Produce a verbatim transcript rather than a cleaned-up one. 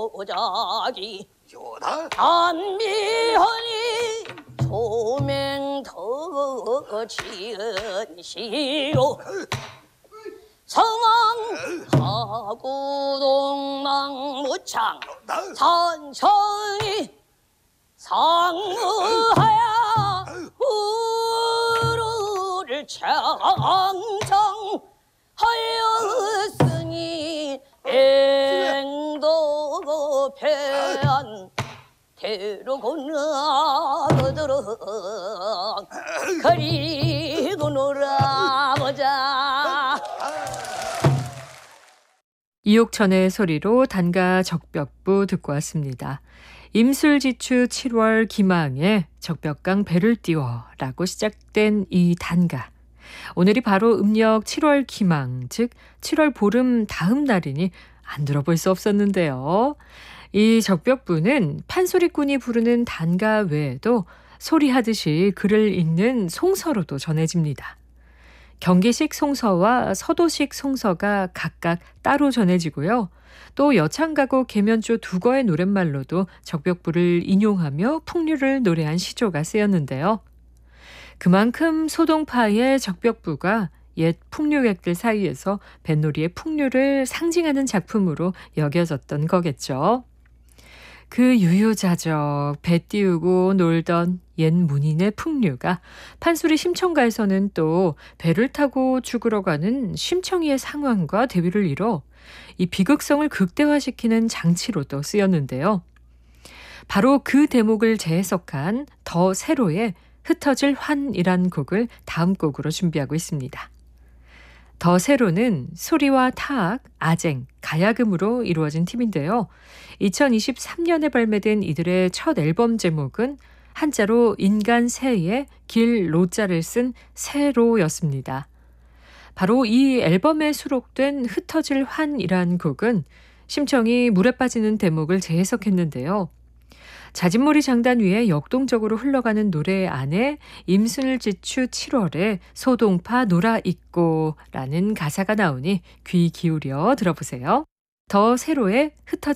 도자기 좋다. 단미하니 소맹 더 지은 시로 성왕하고 동망무창 산성이 상무하야 우루를 창청하였으니 앵도 패한 대로 건너들어 그리고 놀아보자. 이옥천의 소리로 단가 적벽부 듣고 왔습니다. 임술지추 칠월 기망에 적벽강 배를 띄워 라고 시작된 이 단가. 오늘이 바로 음력 칠월 기망, 즉 칠월 보름 다음 날이니 안 들어볼 수 없었는데요. 이 적벽부는 판소리꾼이 부르는 단가 외에도 소리하듯이 글을 읽는 송서로도 전해집니다. 경기식 송서와 서도식 송서가 각각 따로 전해지고요. 또 여창가고 계면조 두거의 노랫말로도 적벽부를 인용하며 풍류를 노래한 시조가 쓰였는데요. 그만큼 소동파의 적벽부가 옛 풍류객들 사이에서 뱃놀이의 풍류를 상징하는 작품으로 여겨졌던 거겠죠. 그 유유자적 배 띄우고 놀던 옛 문인의 풍류가 판소리 심청가에서는 또 배를 타고 죽으러 가는 심청이의 상황과 대비를 이뤄 이 비극성을 극대화시키는 장치로도 쓰였는데요. 바로 그 대목을 재해석한 더 세로의 흩어질 환이란 곡을 다음 곡으로 준비하고 있습니다. 더 세로는 소리와 타악, 아쟁, 가야금으로 이루어진 팀인데요. 이천이십삼 년에 발매된 이들의 첫 앨범 제목은 한자로 인간 새에 길 로자를 쓴 세로였습니다. 바로 이 앨범에 수록된 흩어질 환이란 곡은 심청이 물에 빠지는 대목을 재해석했는데요. 자진몰이 장단 위에 역동적으로 흘러가는 노래 안에 임술지추 칠월에 소동파 놀아 있고 라는 가사가 나오니 귀 기울여 들어보세요. 더 세로의 흩어진